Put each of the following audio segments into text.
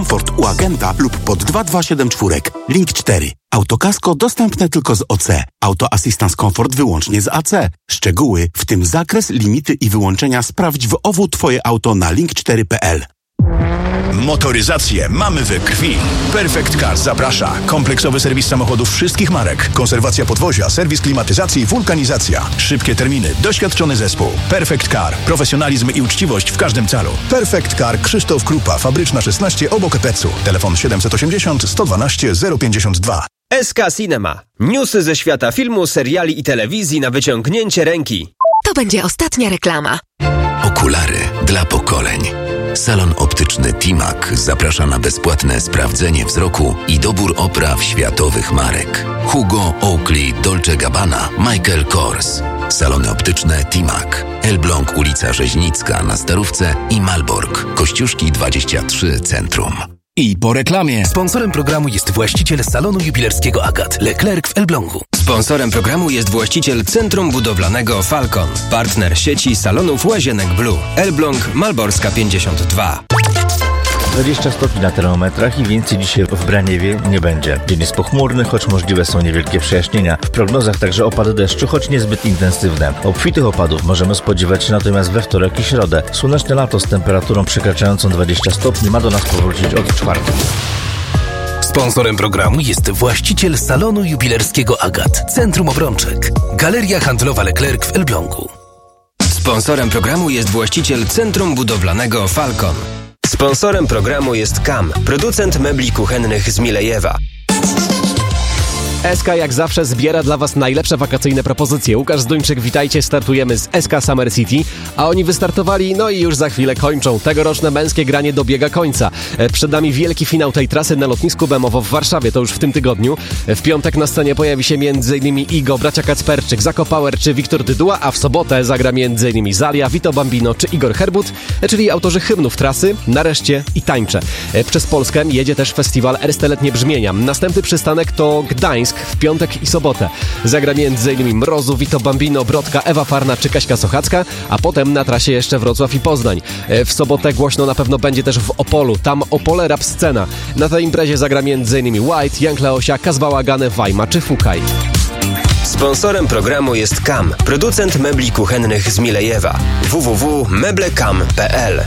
Komfort u agenta lub pod 2274. Link 4. Autokasko dostępne tylko z OC. Auto Assistance Comfort wyłącznie z AC. Szczegóły, w tym zakres, limity i wyłączenia sprawdź w OWU Twoje auto na link4.pl. Motoryzację mamy we krwi. Perfect Car zaprasza. Kompleksowy serwis samochodów wszystkich marek. Konserwacja podwozia, serwis klimatyzacji, wulkanizacja. Szybkie terminy, doświadczony zespół. Perfect Car. Profesjonalizm i uczciwość w każdym celu. Perfect Car Krzysztof Krupa, Fabryczna 16 obok EPEC-u. Telefon 780 112 052. SK Cinema. Newsy ze świata filmu, seriali i telewizji na wyciągnięcie ręki. To będzie ostatnia reklama. Okulary dla pokoleń. Salon optyczny Timac zaprasza na bezpłatne sprawdzenie wzroku i dobór opraw światowych marek. Hugo, Oakley, Dolce Gabbana, Michael Kors. Salony optyczne Timac. Elbląg, ulica Rzeźnicka na Starówce i Malbork, Kościuszki 23 Centrum. I po reklamie. Sponsorem programu jest właściciel salonu jubilerskiego Agat, Leclerc w Elblągu. Sponsorem programu jest właściciel Centrum Budowlanego Falcon. Partner sieci salonów Łazienek Blue. Elbląg, Malborska 52. 20 stopni na termometrach i więcej dzisiaj w Braniewie nie będzie. Dzień jest pochmurny, choć możliwe są niewielkie przejaśnienia. W prognozach także opady deszczu, choć niezbyt intensywne. Obfitych opadów możemy spodziewać się natomiast we wtorek i środę. Słoneczne lato z temperaturą przekraczającą 20 stopni ma do nas powrócić od czwartku. Sponsorem programu jest właściciel salonu jubilerskiego Agat, Centrum Obrączek. Galeria handlowa Leclerc w Elblągu. Sponsorem programu jest właściciel Centrum Budowlanego Falcon. Sponsorem programu jest KAM, producent mebli kuchennych z Milejewa. SK jak zawsze zbiera dla Was najlepsze wakacyjne propozycje. Łukasz Zduńczyk, witajcie, startujemy z SK Summer City, a oni wystartowali, no i już za chwilę kończą. Tegoroczne męskie granie dobiega końca. Przed nami wielki finał tej trasy na lotnisku Bemowo w Warszawie, to już w tym tygodniu. W piątek na scenie pojawi się m.in. Igo, bracia Kacperczyk, Zako Power czy Wiktor Dyduła, a w sobotę zagra m.in. Zalia, Vito Bambino czy Igor Herbut, czyli autorzy hymnów trasy Nareszcie i Tańczę. Przez Polskę jedzie też festiwal Ersteletnie Brzmienia. Następny przystanek to Gdańsk w piątek i sobotę. Zagra m.in. Mrozu, Vito Bambino, Brodka, Ewa Farna czy Kaśka Sochacka, a potem na trasie jeszcze Wrocław i Poznań. W sobotę głośno na pewno będzie też w Opolu. Tam Opole Rap Scena. Na tej imprezie zagra m.in. White, Young Leosia, Kazbałagane, Wajma czy Fukaj. Sponsorem programu jest KAM, producent mebli kuchennych z Milejewa. www.meblekam.pl.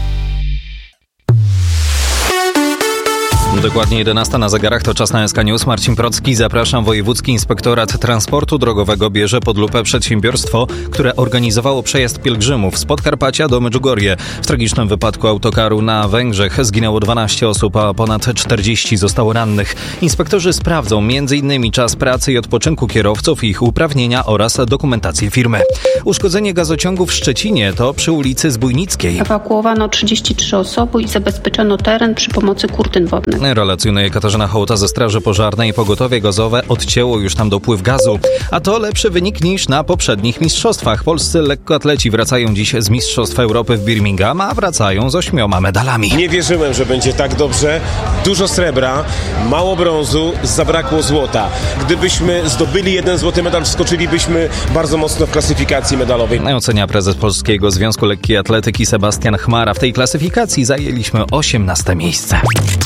Dokładnie 11 na zegarach, to czas na SK News. Marcin Procki, zapraszam. Wojewódzki Inspektorat Transportu Drogowego bierze pod lupę przedsiębiorstwo, które organizowało przejazd pielgrzymów z Podkarpacia do Medjugorje. W tragicznym wypadku autokaru na Węgrzech zginęło 12 osób, a ponad 40 zostało rannych. Inspektorzy sprawdzą m.in. czas pracy i odpoczynku kierowców, ich uprawnienia oraz dokumentację firmy. Uszkodzenie gazociągu w Szczecinie to przy ulicy Zbójnickiej. Ewakuowano 33 osoby i zabezpieczono teren przy pomocy kurtyn wodnych. Relacjonuje Katarzyna Hołta ze Straży Pożarnej. Pogotowie gazowe odcięło już tam dopływ gazu. A to lepszy wynik niż na poprzednich mistrzostwach. Polscy lekkoatleci wracają dziś z Mistrzostw Europy w Birmingham, a wracają z 8 medalami. Nie wierzyłem, że będzie tak dobrze. Dużo srebra, mało brązu, zabrakło złota. Gdybyśmy zdobyli 1 złoty medal, wskoczylibyśmy bardzo mocno w klasyfikacji medalowej. Ocenia prezes Polskiego Związku Lekkiej Atletyki Sebastian Chmara. W tej klasyfikacji zajęliśmy 18 miejsce.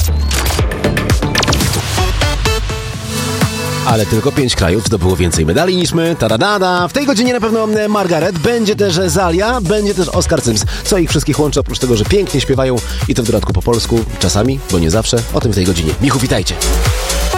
Ale tylko 5 krajów zdobyło więcej medali niż my. Tadadada! W tej godzinie na pewno Margaret, będzie też Zalia, będzie też Oskar Cyms. Co ich wszystkich łączy, oprócz tego, że pięknie śpiewają i to w dodatku po polsku, czasami, bo nie zawsze. O tym w tej godzinie. Michu, witajcie!